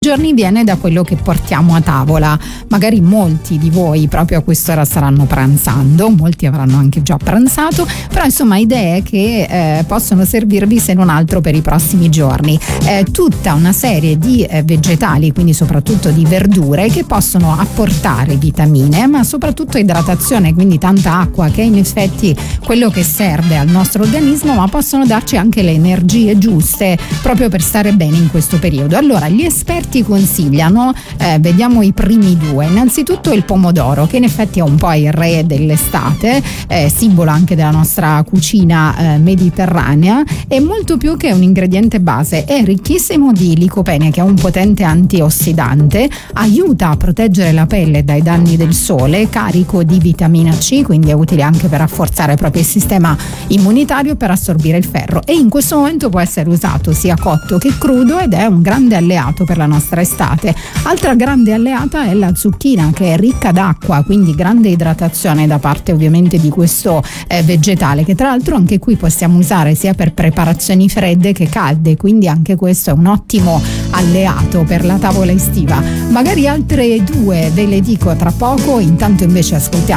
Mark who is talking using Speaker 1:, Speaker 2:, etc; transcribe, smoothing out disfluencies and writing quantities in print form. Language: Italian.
Speaker 1: giorni viene da quello che portiamo a tavola. Magari molti di voi proprio a quest'ora staranno pranzando, molti avranno anche già pranzato, però insomma idee che possono servirvi se non altro per i prossimi giorni. Tutta una serie di vegetali, quindi soprattutto di verdure, che possono apportare vitamine, ma soprattutto idratazione, quindi tanta acqua, che è in effetti quello che serve al nostro organismo, ma possono darci anche le energie giuste proprio per stare bene in questo periodo. Allora gli esperti consigliano, vediamo i primi due. Innanzitutto il pomodoro, che in effetti è un po' il re dell'estate, simbolo anche della nostra cucina mediterranea, e molto più che un ingrediente base, è ricchissimo di licopene, che è un potente antiossidante, aiuta a proteggere la pelle dai danni del sole, carico di vitamina C, quindi è utile anche per rafforzare proprio il sistema immunitario, per assorbire il ferro, e in questo momento può essere usato sia cotto che crudo ed è un grande alleato per la nostra estate. Altra grande alleata è la zucchina, che è ricca d'acqua, quindi grande idratazione da parte ovviamente di questo vegetale, che tra l'altro anche qui possiamo usare sia per preparazioni fredde che calde, quindi anche questo è un ottimo alleato per la tavola estiva. Magari altre due ve le dico tra poco, intanto invece ascoltiamo